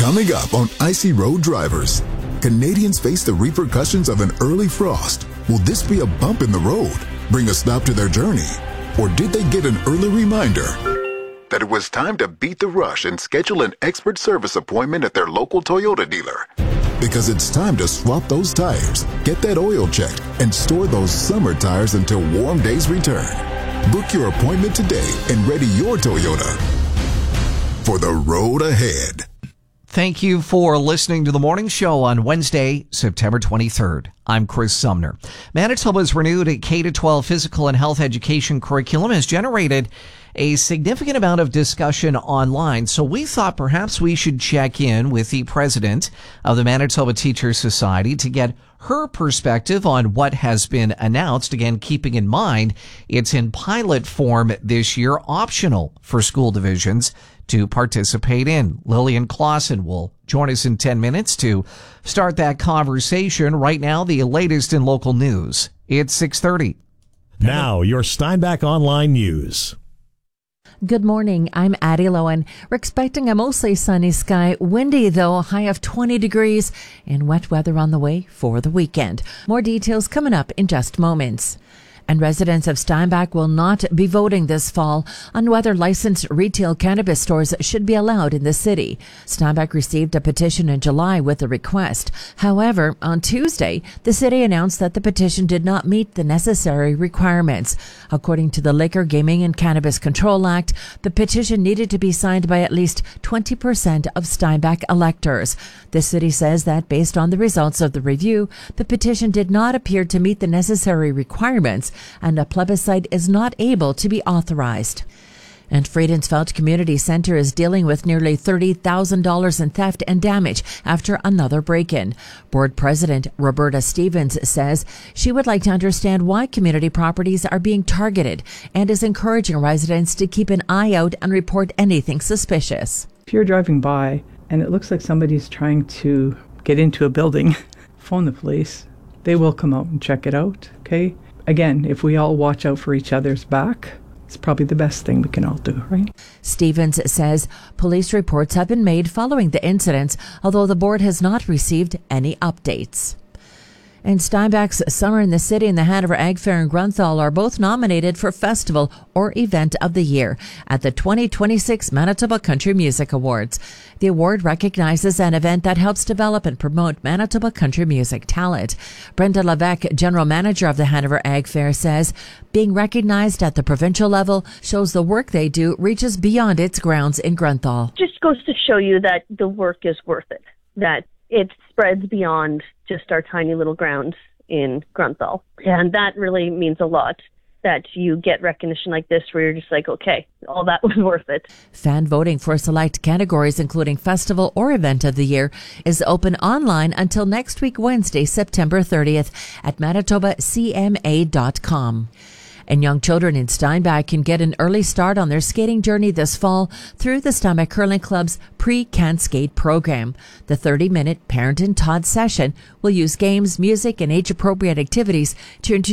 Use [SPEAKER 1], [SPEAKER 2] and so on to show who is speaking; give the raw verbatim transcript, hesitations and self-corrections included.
[SPEAKER 1] Coming up on Icy Road Drivers, Canadians face the repercussions of an early frost. Will this be a bump in the road, bring a stop to their journey? Or did they get an early reminder that it was time to beat the rush and schedule an expert service appointment at their local Toyota dealer? Because it's time to swap those tires, get that oil checked, and store those summer tires until warm days return. Book your appointment today and ready your Toyota for the road ahead.
[SPEAKER 2] Thank you for listening to the morning show on Wednesday, September twenty-third. I'm Chris Sumner. Manitoba's renewed K through twelve physical and health education curriculum has generated a significant amount of discussion online, so we thought perhaps we should check in with the president of the Manitoba Teachers Society to get her perspective on what has been announced. Again, keeping in mind it's in pilot form this year, optional for school divisions to participate in. Lillian Clausen will join us in ten minutes to start that conversation. Right now, the latest in local news. It's six thirty.
[SPEAKER 3] Now, your Steinbach Online News.
[SPEAKER 4] Good morning. I'm Addie Lowen. We're expecting a mostly sunny sky, windy though, a high of twenty degrees, and wet weather on the way for the weekend. More details coming up in just moments. And residents of Steinbach will not be voting this fall on whether licensed retail cannabis stores should be allowed in the city. Steinbach received a petition in July with a request. However, on Tuesday, the city announced that the petition did not meet the necessary requirements. According to the Liquor, Gaming and Cannabis Control Act, the petition needed to be signed by at least twenty percent of Steinbach electors. The city says that based on the results of the review, the petition did not appear to meet the necessary requirements, and a plebiscite is not able to be authorized. And Friedensfeld Community Center is dealing with nearly thirty thousand dollars in theft and damage after another break-in. Board President Roberta Stevens says she would like to understand why community properties are being targeted and is encouraging residents to keep an eye out and report anything suspicious.
[SPEAKER 5] If you're driving by and it looks like somebody's trying to get into a building, phone the police. They will come out and check it out, okay? Again, if we all watch out for each other's back, it's probably the best thing we can all do, right?
[SPEAKER 4] Stevens says police reports have been made following the incidents, although the board has not received any updates. And Steinbach's Summer in the City and the Hanover Ag Fair in Grunthal are both nominated for Festival or Event of the Year at the twenty twenty-six Manitoba Country Music Awards. The award recognizes an event that helps develop and promote Manitoba country music talent. Brenda Levesque, General Manager of the Hanover Ag Fair, says being recognized at the provincial level shows the work they do reaches beyond its grounds in Grunthal.
[SPEAKER 6] Just goes to show you that the work is worth it, that it spreads beyond just our tiny little grounds in Grunthal. And that really means a lot, that you get recognition like this where you're just like, okay, all that was worth it.
[SPEAKER 4] Fan voting for select categories, including Festival or Event of the Year, is open online until next week, Wednesday, September thirtieth at manitoba c m a dot com. And young children in Steinbach can get an early start on their skating journey this fall through the Steinbach Curling Club's Pre-Can Skate program. The thirty-minute parent and taught session will use games, music, and age-appropriate activities to introduce